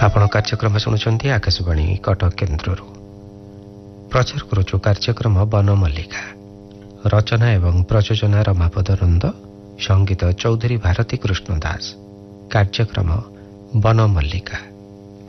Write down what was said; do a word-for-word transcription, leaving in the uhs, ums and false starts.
आपण कार्यक्रम शुणुंट आकाशवाणी कटक केन्द्र प्रचार करुचु कार्यक्रम वन मल्लिका। रचना एवं प्रयोजना रमापद नंद, संगीत चौधरी भारती कृष्ण दास। कार्यक्रम वन मल्लिका।